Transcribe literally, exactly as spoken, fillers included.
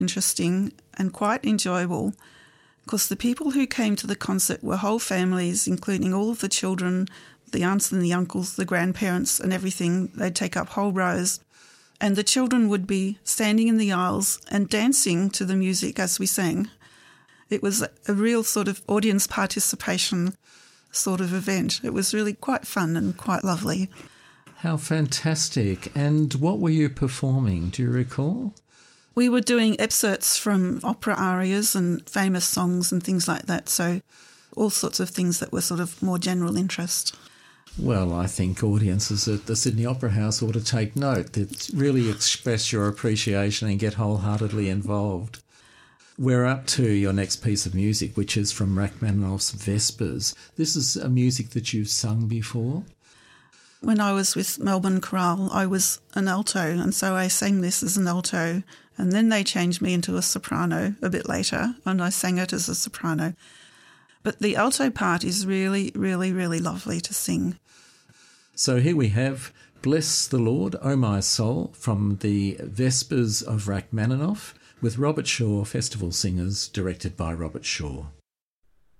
interesting and quite enjoyable because the people who came to the concert were whole families, including all of the children, the aunts and the uncles, the grandparents and everything. They'd take up whole rows. And the children would be standing in the aisles and dancing to the music as we sang. It was a real sort of audience participation sort of event. It was really quite fun and quite lovely. How fantastic. And what were you performing? Do you recall? We were doing excerpts from opera arias and famous songs and things like that, so all sorts of things that were sort of more general interest. Well, I think audiences at the Sydney Opera House ought to take note, that really express your appreciation and get wholeheartedly involved. We're up to your next piece of music, which is from Rachmaninoff's Vespers. This is a music that you've sung before? When I was with Melbourne Chorale, I was an alto, and so I sang this as an alto, and then they changed me into a soprano a bit later, and I sang it as a soprano. But the alto part is really, really, really lovely to sing. So here we have Bless the Lord, O My Soul, from the Vespers of Rachmaninoff, with Robert Shaw Festival Singers, directed by Robert Shaw.